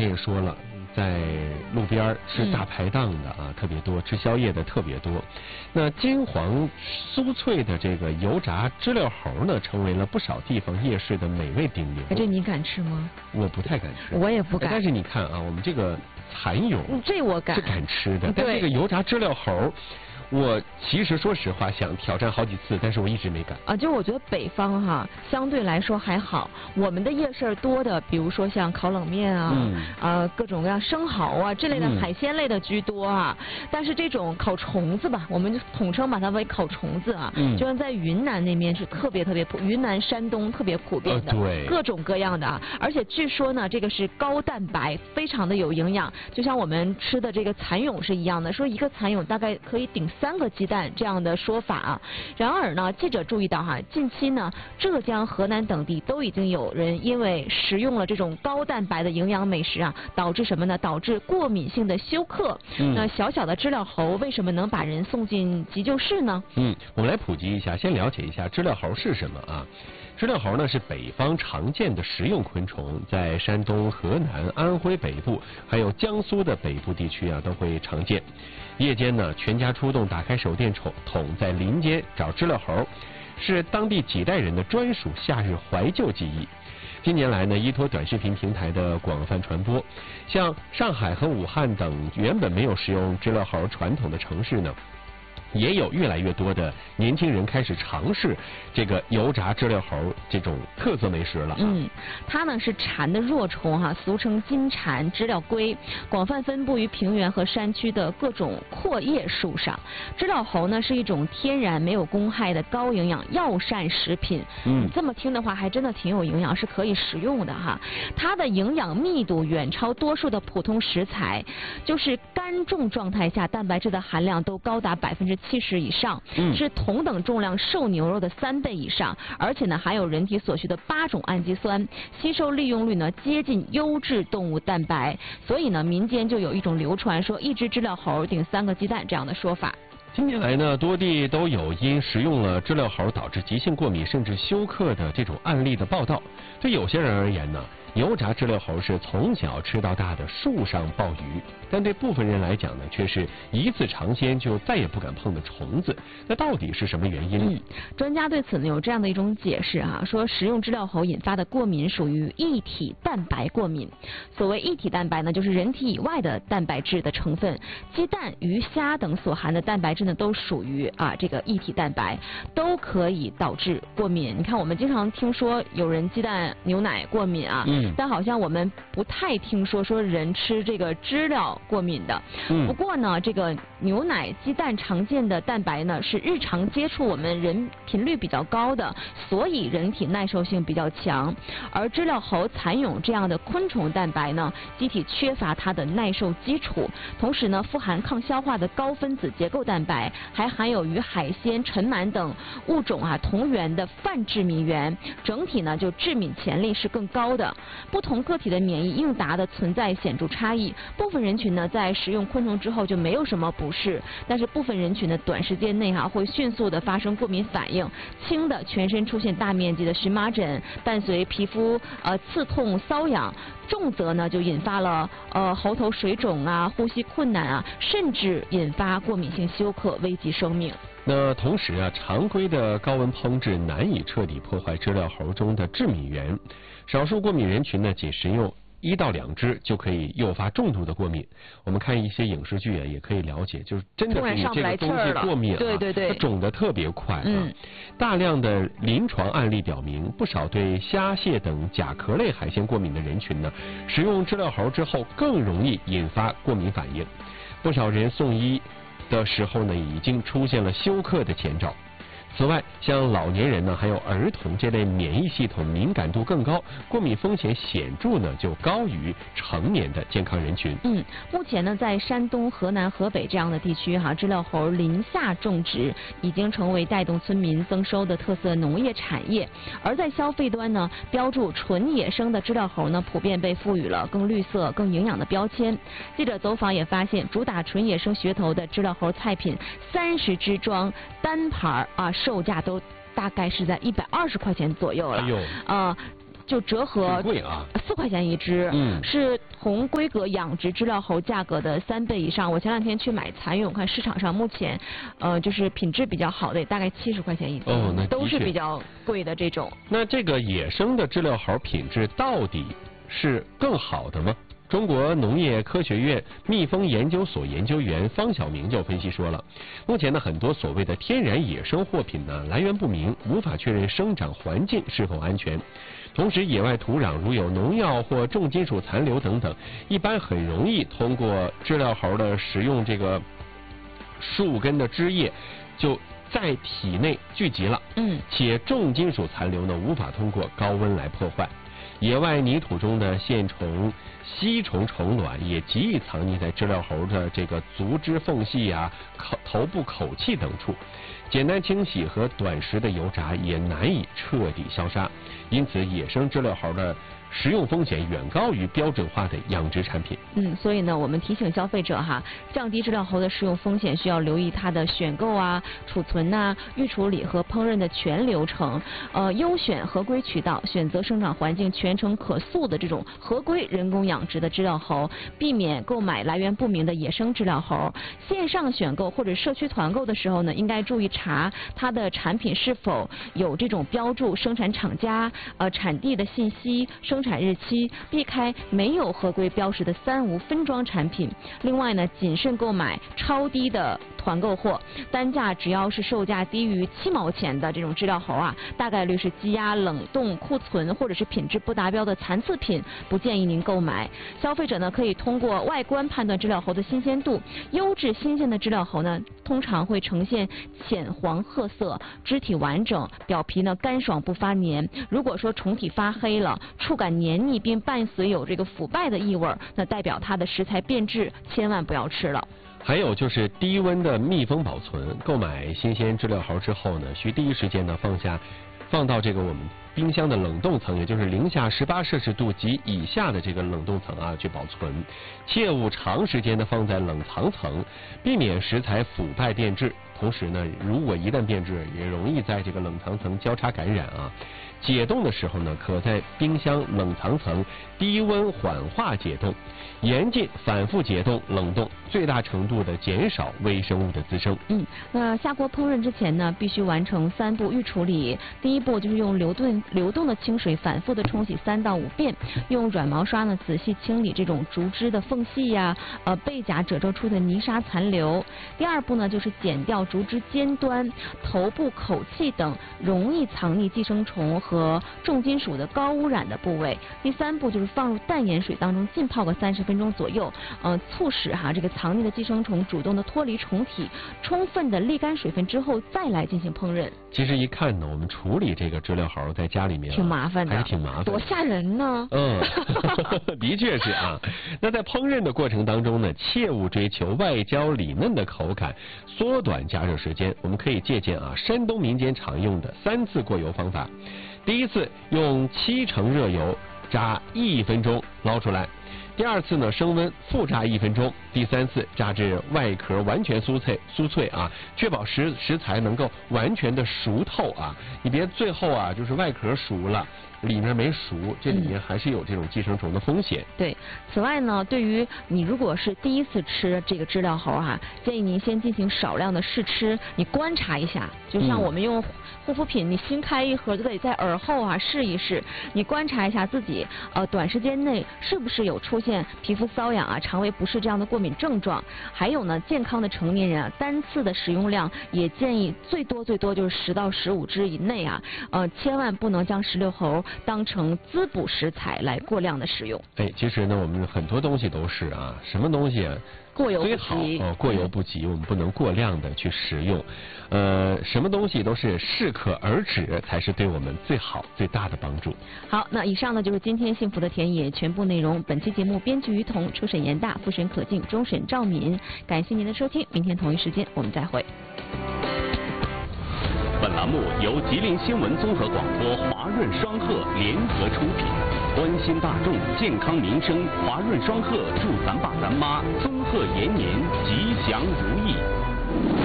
才也说了，在路边吃大排档的啊特别多，吃宵夜的特别多。那金黄酥脆的这个油炸知了猴呢，成为了不少地方夜市的美味顶流。 这你敢吃吗？ 我不太敢吃， 我也不敢。 但是你看啊，我们这个蚕蛹， 这我敢， 是敢吃的。但这个油炸知了猴，我其实说实话想挑战好几次，但是我一直没敢。 啊，就我觉得北方哈相对来说还好，我们的夜市多的，比如说像烤冷面啊，各种各样生蚝啊这类的海鲜类的居多啊。但是这种烤虫子吧，我们就统称把它为烤虫子啊，就像在云南那边是特别云南、山东特别普遍的， 对， 各种各样的啊。而且据说呢，这个是高蛋白，非常的有营养，就像我们吃的这个蚕蛹是一样的，说一个蚕蛹大概可以顶3个鸡蛋这样的说法啊。然而呢，记者注意到哈，近期呢，浙江、河南等地都已经有人因为食用了这种高蛋白的营养美食啊，导致什么呢？导致过敏性的休克。那小小的知了猴为什么能把人送进急救室呢？ 我们来普及一下，先了解一下知了猴是什么啊？知了猴呢是北方常见的食用昆虫，在山东、河南、安徽北部，还有江苏的北部地区啊都会常见。夜间呢，全家出动，打开手电筒，在林间找知了猴，是当地几代人的专属夏日怀旧记忆。近年来呢，依托短视频平台的广泛传播，像上海和武汉等原本没有食用知了猴传统的城市呢，也有越来越多的年轻人开始尝试这个油炸知了猴这种特色美食了。 它呢是蝉的弱虫哈，俗称金蝉、知了龟，广泛分布于平原和山区的各种阔叶树上。知了猴呢是一种天然没有公害的高营养药膳食品。这么听的话还真的挺有营养，是可以食用的哈。它的营养密度远超多数的普通食材，就是干重状态下蛋白质的含量都高达70%以上，是同等重量瘦牛肉的3倍以上，而且呢含有人体所需的8种氨基酸，吸收利用率呢接近优质动物蛋白，所以呢民间就有一种流传说1只知了猴顶3个鸡蛋这样的说法。 近年来呢，多地都有因食用了知了猴导致急性过敏甚至休克的这种案例的报道。对有些人而言呢，油炸知了猴是从小吃到大的树上鲍鱼，但对部分人来讲呢，却是一次尝鲜就再也不敢碰的虫子。那到底是什么原因？ 专家对此呢有这样的一种解释啊，说食用知了猴引发的过敏属于异体蛋白过敏。所谓异体蛋白呢，就是人体以外的蛋白质的成分，鸡蛋、鱼虾等所含的蛋白质呢都属于这个异体蛋白，都可以导致过敏。你看我们经常听说有人鸡蛋、牛奶过敏啊，但好像我们不太听说人吃这个知了过敏的。不过呢，这个牛奶、鸡蛋常见的蛋白呢是日常接触我们人频率比较高的，所以人体耐受性比较强。而知了猴、蚕蛹这样的昆虫蛋白呢，机体缺乏它的耐受基础，同时呢富含抗消化的高分子结构蛋白，还含有与海鲜、尘螨等物种同源的泛致敏原，整体呢就致敏潜力是更高的。不同个体的免疫应答的存在显著差异，部分人群呢在食用昆虫之后就没有什么不适，但是部分人群呢短时间内会迅速的发生过敏反应，轻的全身出现大面积的荨麻疹，伴随皮肤刺痛、瘙痒，重则呢就引发了喉头水肿呼吸困难甚至引发过敏性休克，危及生命。 那同时常规的高温烹制难以彻底破坏知了猴中的致敏源，少数过敏人群呢仅食用1到2只就可以诱发重度的过敏。我们看一些影视剧也可以了解，就是真的是你这个东西过敏对， 它肿得特别快大量的临床案例表明，不少对虾蟹等甲壳类海鲜过敏的人群呢，食用知了猴之后更容易引发过敏反应。不少人送医的时候呢，已经出现了休克的前兆。此外，像老年人呢，还有儿童这类免疫系统敏感度更高、过敏风险显著呢，就高于成年的健康人群。 目前呢，在山东、河南、河北这样的地区知了猴林下种植已经成为带动村民增收的特色农业产业。而在消费端呢，标注纯野生的知了猴呢，普遍被赋予了更绿色、更营养的标签。记者走访也发现，主打纯野生噱头的知了猴菜品30只装单盘售价都大概是在120块钱左右了。 就折合贵啊 ，4块钱一只，是同规格养殖知了猴价格的3倍以上。我前2天去买蚕蛹，看市场上目前，就是品质比较好的，大概70块钱一斤， 那都是比较贵的这种。 那这个野生的知了猴品质到底是更好的吗？中国农业科学院蜜蜂研究所研究员方晓明就分析说了，目前呢很多所谓的天然野生货品呢来源不明，无法确认生长环境是否安全。同时，野外土壤如有农药或重金属残留等等，一般很容易通过知了猴的食用这个树根的枝叶就在体内聚集了。且重金属残留呢无法通过高温来破坏。野外泥土中的线虫、吸虫虫卵也极易藏匿在知了猴的这个足肢缝隙啊、头部口器等处，简单清洗和短时的油炸也难以彻底消杀。因此，野生知了猴的食用风险远高于标准化的养殖产品。 所以呢，我们提醒消费者哈，降低知了猴的食用风险，需要留意它的选购啊、储存啊、预处理和烹饪的全流程。优选合规渠道，选择生长环境全程可塑的这种合规人工养殖的知了猴，避免购买来源不明的野生知了猴。线上选购或者社区团购的时候呢，应该注意查它的产品是否有这种标注生产厂家、产地的信息、生产日期，避开没有合规标识的3无分装产品。另外呢，谨慎购买超低的团购货，单价只要是售价低于7毛钱的这种知了猴啊，大概率是积压、冷冻库存或者是品质不达标的残次品，不建议您购买。消费者呢可以通过外观判断知了猴的新鲜度，优质新鲜的知了猴呢通常会呈现浅黄褐色，肢体完整，表皮呢干爽不发黏。如果说虫体发黑了，触感黏腻并伴随有这个腐败的异味，那代表它的食材变质，千万不要吃了。 还有就是低温的密封保存，购买新鲜知了猴之后呢，需第一时间呢放到这个我们冰箱的冷冻层，也就是零下18摄氏度及以下的这个冷冻层啊去保存，切勿长时间的放在冷藏层，避免食材腐败变质。同时呢，如果一旦变质，也容易在这个冷藏层交叉感染啊。解冻的时候呢，可在冰箱冷藏层低温缓化解冻，严禁反复解冻冷冻，最大程度的减少微生物的滋生。 那下锅烹饪之前呢，必须完成3步预处理。第一步就是用流动的清水反复的冲洗3到5遍，用软毛刷呢仔细清理这种竹枝的缝隙呀、背甲褶皱出的泥沙残留。第二步呢，就是剪掉竹枝尖端、头部口器等容易藏匿寄生虫和重金属的高污染的部位。第3步就是放入淡盐水当中浸泡个30分钟左右，促使这个藏匿的寄生虫主动的脱离虫体，充分的沥干水分之后再来进行烹饪。 其实一看呢，我们处理这个知了猴在家里面挺麻烦的，还是挺麻烦的， 多吓人呢。 的确是啊。那在烹饪的过程当中呢，切勿追求外焦里嫩的口感，缩短加热时间。我们可以借鉴山东民间常用的3次过油方法。第一次用7成热油炸1分钟捞出来，第2次呢升温复炸1分钟，第3次炸至外壳完全酥脆啊，确保食材能够完全的熟透啊，你别最后就是外壳熟了，里面没熟，这里面还是有这种寄生虫的风险。 对，此外呢，对于你如果是第一次吃这个知了猴建议您先进行少量的试吃，你观察一下，就像我们用护肤品，你新开一盒就得在耳后试一试，你观察一下自己短时间内是不是有出现皮肤瘙痒肠胃不适这样的过敏症状。还有呢，健康的成年人单次的食用量也建议最多就是10到15只以内千万不能将石榴猴当成滋补食材来过量的食用。 其实呢，我们很多东西都是什么东西过犹不及， 最好过犹不及，我们不能过量的去食用。什么东西都是适可而止，才是对我们最好最大的帮助。 好，那以上呢就是今天幸福的田野全部内容。本期节目编辑于彤，初审严大，复审可敬，终审赵敏。感谢您的收听，明天同一时间我们再会。 本栏目由吉林新闻综合广播华润双鹤联合出品，关心大众健康民生，华润双鹤祝咱爸咱妈综合延年吉祥如意。